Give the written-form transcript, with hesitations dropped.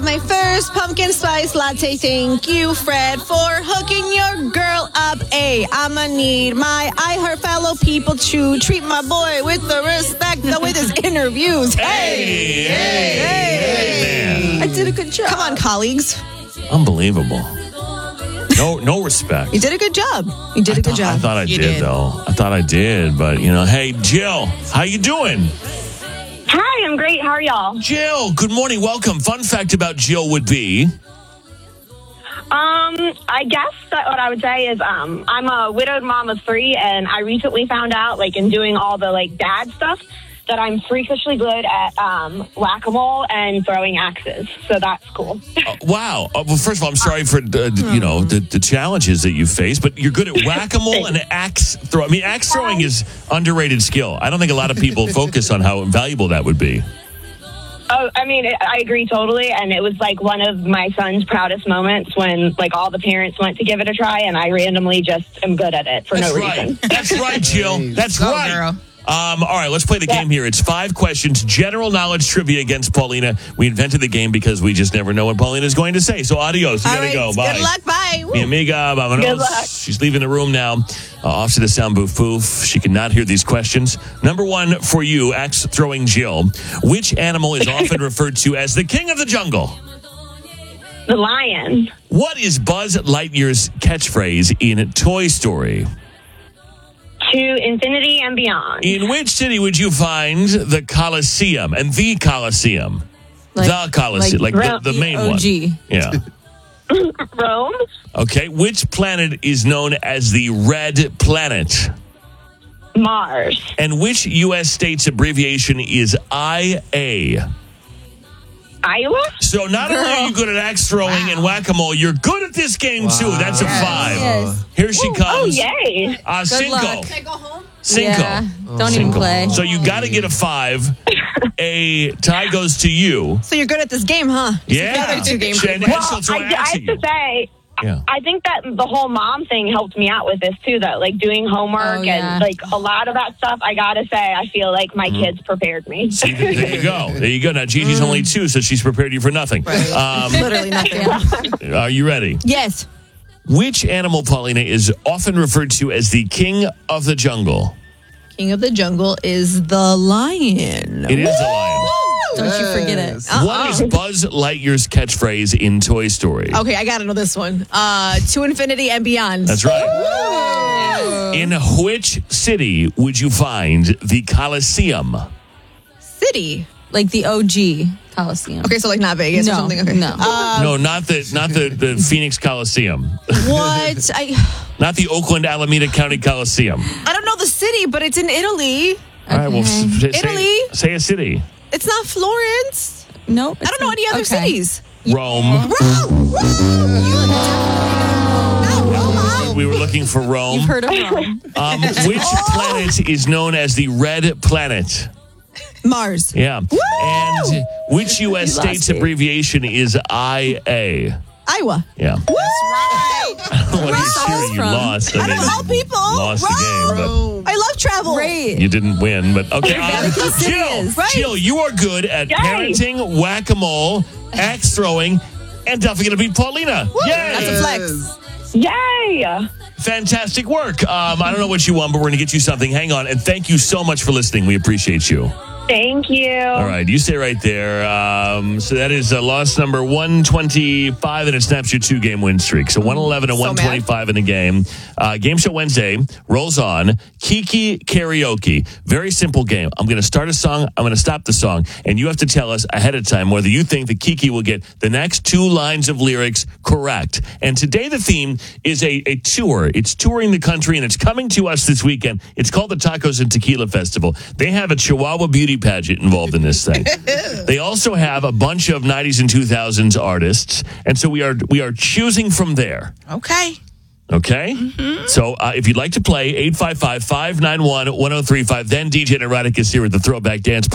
my first pumpkin spice latte. Thank you, Fred, for hooking your girl up. I'ma need my I Heart fellow people to treat my boy with the respect with his interviews. Hey. I did a good job. Come on, colleagues. Unbelievable. No respect. You did a good job. You did a good job. I thought I did, though. I thought I did, but, hey, Jill, how you doing? Hi, I'm great. How are y'all? Jill, good morning. Welcome. Fun fact about Jill would be... I guess that what I would say is I'm a widowed mom of 3, and I recently found out, in doing all the, dad stuff, that I'm freakishly good at whack-a-mole and throwing axes. So that's cool. Wow. Well, first of all, I'm sorry for, the challenges that you face, but you're good at whack-a-mole and axe throw. I mean, axe throwing is underrated skill. I don't think a lot of people focus on how valuable that would be. Oh, I mean, I agree totally, and it was, one of my son's proudest moments when, all the parents went to give it a try, and I randomly just am good at it for no reason. That's right, Jill. That's right. Girl. All right, let's play the game here. It's 5 questions, general knowledge trivia against Paulina. We invented the game because we just never know what Paulina's going to say. So adios. We got to go. Bye. Good luck. Bye. Mi amiga, vámonos. Good luck. She's leaving the room now. Off to the sound booth poof. She cannot hear these questions. Number 1 for you, axe throwing Jill. Which animal is often referred to as the king of the jungle? The lion. What is Buzz Lightyear's catchphrase in Toy Story? To infinity and beyond. In which city would you find the Colosseum? And the Colosseum. The Colosseum. The main one. Yeah. Rome. Okay. Which planet is known as the Red Planet? Mars. And which U.S. state's abbreviation is IA? Iowa? So not only are you good at axe throwing and whack-a-mole, you're good at this game, too. That's a 5. Yes. Here she comes. Oh, yay. Cinco. Luck. Can I go home? Cinco. Yeah. Don't even play. So you got to get a 5. A tie goes to you. So you're good at this game, huh? Yeah. The other 2 games. And Well, she'll throw I an axe have at you. to say, Yeah. I think that the whole mom thing helped me out with this, too, though. Doing homework and, a lot of that stuff, I got to say, I feel like my kids prepared me. See, there you go. There you go. Now, Gigi's only 2, so she's prepared you for nothing. Right. Literally nothing. Are you ready? Yes. Which animal, Paulina, is often referred to as the king of the jungle? King of the jungle is the lion. It is the lion. Don't you forget it. What is Buzz Lightyear's catchphrase in Toy Story? Okay, I got to know this one. To infinity and beyond. That's right. In which city would you find the Colosseum? City. Like the OG Coliseum. Okay, so not Vegas or something. Okay. No. No, not the Phoenix Coliseum. What? Not the Oakland Alameda County Coliseum. I don't know the city, but it's in Italy. All right, well, Italy? say a city. It's not Florence. Nope. I don't know any other cities. Rome. We were looking for Rome. You've heard of Rome. Which planet is known as the Red Planet? Mars. Yeah. And which U.S. state's abbreviation is IA? Iowa. Yeah. That's right. What are you cheering? You lost. I don't know people. Lost the game, I love travel. Great. you didn't win. But okay. Jill, Jill, you are good at parenting, whack-a-mole, axe throwing, and definitely going to beat Paulina. Yay! That's a flex. Yay! Fantastic work. I don't know what you won, but we're going to get you something. Hang on. And thank you so much for listening. We appreciate you. Thank you. All right, you stay right there. So that is loss number 125, and it snaps your 2-game win streak. So 111 and 125 in the game. Game Show Wednesday rolls on. Kiki Karaoke. Very simple game. I'm going to start a song. I'm going to stop the song. And you have to tell us ahead of time whether you think that Kiki will get the next 2 lines of lyrics correct. And today the theme is a tour. It's touring the country, and it's coming to us this weekend. It's called the Tacos and Tequila Festival. They have a Chihuahua beauty pageant involved in this thing. They also have a bunch of 90s and 2000s artists, and so we are choosing from there. Okay. Mm-hmm. So if you'd like to play, 855-591-1035, then DJ Neurotic is here with the Throwback Dance